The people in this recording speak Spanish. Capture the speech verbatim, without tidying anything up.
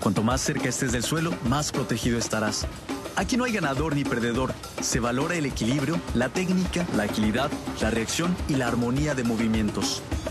Cuanto más cerca estés del suelo, más protegido estarás. Aquí no hay ganador ni perdedor. Se valora el equilibrio, la técnica, la agilidad, la reacción y la armonía de movimientos.